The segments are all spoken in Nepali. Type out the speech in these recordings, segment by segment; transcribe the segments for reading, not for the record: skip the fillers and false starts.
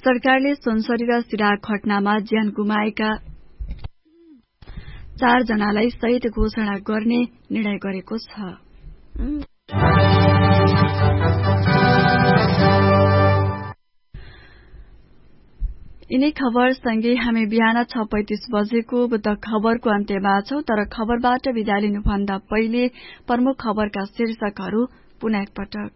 सरकारले सुनसरी र सिराक घटनामा ज्यान गुमाएका 4 जनालाई शहीद घोषणा गर्ने निर्णय गरेको छ। यिनै खबरसँगै हामी बिहान 6:35 बजेको बुद्ध खबरको अन्त्यमा छौं, तर खबरबाट विदा लिनुभन्दा पहिले प्रमुख खबरका शीर्षकहरू पुनः एकपटक।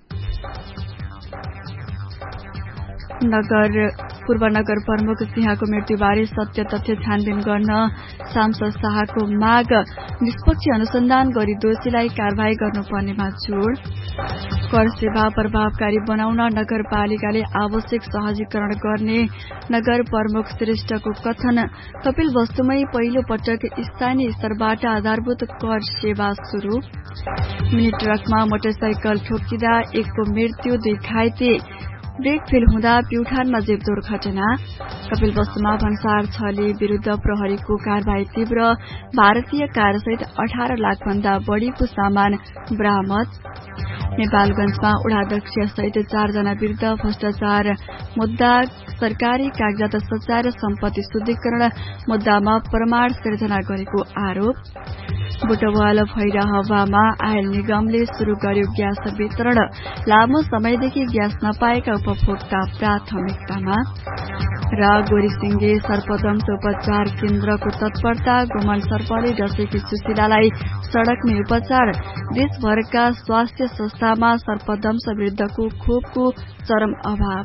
पूर्व नगर प्रमुख सिंहको मृत्युबारे सत्य तथ्य छानबिन गर्न सांसद शाहको माग। निष्पक्ष अनुसन्धान गरी दोषीलाई कारवाही गर्नुपर्नेमा जोड़। कर सेवा प्रभावकारी बनाउन नगरपालिकाले आवश्यक सहजीकरण गर्ने नगर प्रमुख श्रेष्ठको कथन। कपिल वस्तुमै पहिलो पटक स्थानीय स्तरबाट आधारभूत कर सेवा शुरू। मिनी ट्रकमा मोटरसाइकल ठोकिँदा 1 को मृत्यु, 2 घाइते। ब्रेक फेल हुँदा प्युठानमा जीव दुर्घटना। कपिल वस्तुमा भन्सार 6ले विरूद्ध प्रहरीको कारवाही तीव्र। भारतीय कारसहित 18 लाख भन्दा बढ़ीको सामान बरामद। नेपालगंजमा उडाध्यक्ष सहित 4 जना विरूद्ध भ्रष्टाचार मुद्दा। सरकारी कागजात सच्याएर सम्पत्ति शुद्धिकरण मुद्दामा प्रमाण सिर्जना गरेको आरोप। बुटवल भैरहवामा आयल निगमले शुरू गर्यो ग्यास वितरण। लामो समयदेखि ग्यास नपाएका उपभोक्ता प्राथमिकतामा। र गोरीसिंगे सर्पदंश उपचार केन्द्रको तत्परता। गोमन सर्पले डसेकी सुशीलालाई सड़कमै उपचार। देशभरका स्वास्थ्य संस्थामा सर्पदंश विरुद्धको खोपको चरम अभाव।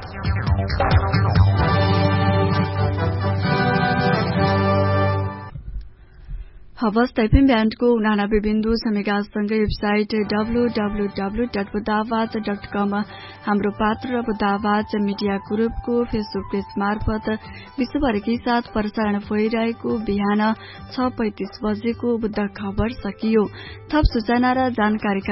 हवस् एफएम ब्यान्डको 89.6 मेगासँगै वेबसाइट www.budawaz.com, हाम्रो पात्र र बुदावाज मिडिया ग्रुपको फेसबुक पेज मार्फत विश्वभरकै साथ प्रसारण भइरहेको बिहान 6:35 बजेको बुद्ध खबर सकियो। थप सूचना र जानकारीका